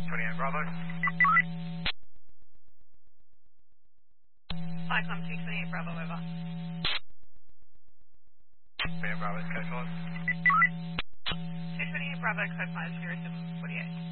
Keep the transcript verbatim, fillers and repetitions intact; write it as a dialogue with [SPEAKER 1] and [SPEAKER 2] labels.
[SPEAKER 1] twenty-eight Bravo.
[SPEAKER 2] Cyclone two twenty-eight Bravo, over.
[SPEAKER 1] twenty-eight Bravo, code five.
[SPEAKER 2] two twenty-eight Bravo, code five zero seven forty-eight.